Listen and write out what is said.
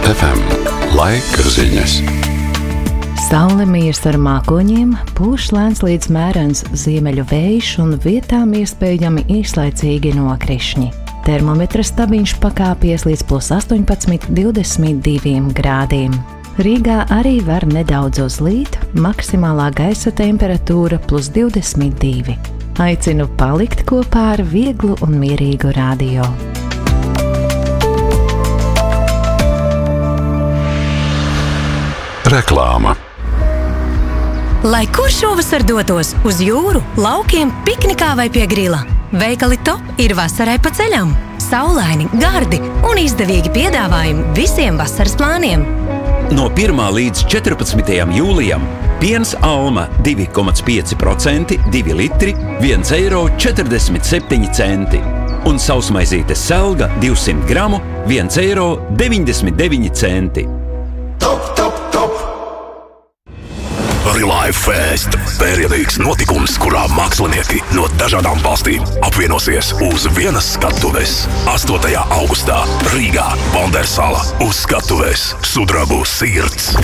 FM. Laika ziņas. Saule mijas ar mākoņiem, pūš lēns līdz mērens ziemeļu vējš un vietām iespējami īslaicīgi nokrišņi. Termometra stabiņš pakāpies līdz +18, 22 grādiem. Rīgā arī var nedaudz uzlīt, maksimālā gaisa temperatūra +22. Aicinu palikt kopā ar vieglu un mierīgu radio. Reklāma. Lai kur šovasar dotos uz jūru, laukiem, piknikā vai pie grila, veikali Top ir vasarai pa ceļam. Saulaini, gardi un izdevīgi piedāvājumi visiem vasaras plāniem. No 1. līdz 14. jūlijam piens Alma 2,5%, 2 litri, 1,47 eiro. Un sausmaizītes Selga 200 gramu, 1,99 eiro. Relive Fest – pērienīgs notikums, kurā mākslinieki no dažādām valstīm apvienosies uz vienas skatuves. 8. augustā Rīgā, Bondersala uz skatuves Sudrabu sirds.